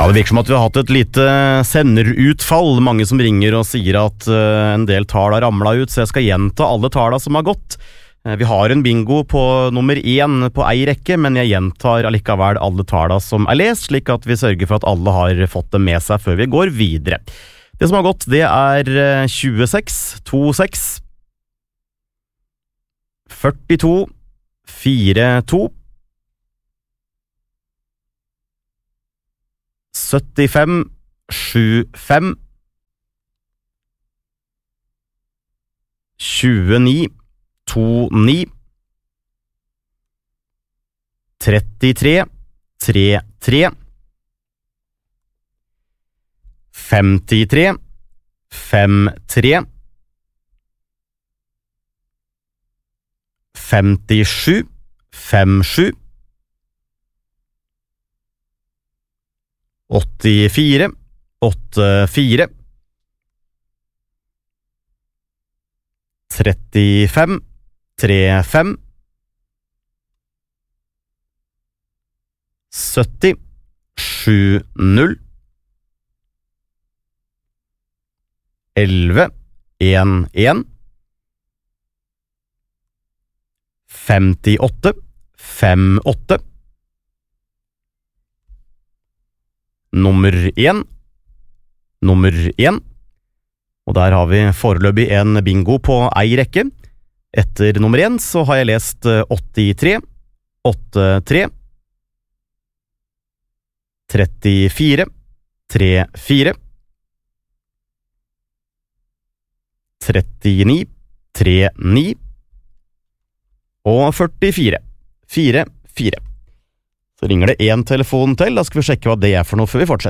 Ja, det virker som at vi har hatt et lite senderutfall. Mange som ringer og sier at en del tall har ramlet ut, så jeg skal gjenta alle tallene som har gått. Vi har en bingo på nummer 1 på ei rekke, men jeg gjentar allikevel alle tallene som er lest, slik at vi sørger for at alle har fått dem med seg før vi går videre. Det som har gått, det er 26, 26, 42, 42, 75, 75, 29, 29, 33, 33, 53, 53, 57, 57, 84, 84, 35, 35, 70, 70, 11, 11, 58, 58, nummer 1, nummer 1, og der har vi foreløpig en bingo på ei rekke. Etter nummer 1 så har jeg lest 83, 83, 34, 34, 39, 39, og 44, 44. Så ringer det en telefon til, da skal vi sjekke hva det er for noe før vi fortsetter.